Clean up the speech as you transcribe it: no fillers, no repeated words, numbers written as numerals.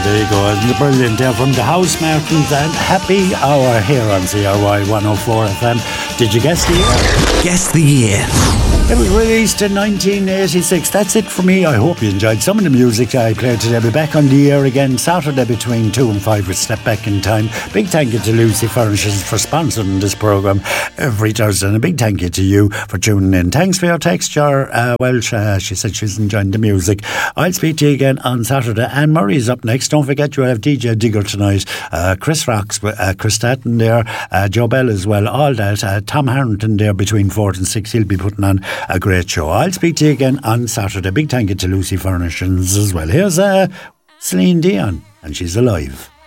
There you go. Isn't it brilliant there from the House Martins and Happy Hour here on CRY 104 FM. Did you guess the year? Guess the year. It was released in 1986. That's it for me. I hope you enjoyed some of the music I played today. I'll be back on the air again Saturday between 2 and 5 with Step Back in Time. Big thank you to Lucy Furnishings for sponsoring this programme every Thursday. And a big thank you to you for tuning in. Thanks for your text, Jar Welsh. She said she's enjoying the music. I'll speak to you again on Saturday. Anne Murray's up next. Don't forget you have DJ Digger tonight. Chris Rocks, Chris Statton there. Joe Bell as well. All that. Tom Harrington there between 4 and 6. He'll be putting on a great show. I'll speak to you again on Saturday. Big thank you to Lucy Furnishings as well. Here's Celine Dion, and she's alive.